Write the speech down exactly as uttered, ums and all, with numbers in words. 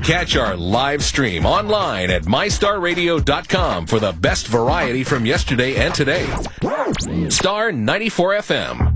Catch our live stream online at my star radio dot com for the best variety from yesterday and today. Star ninety-four F M.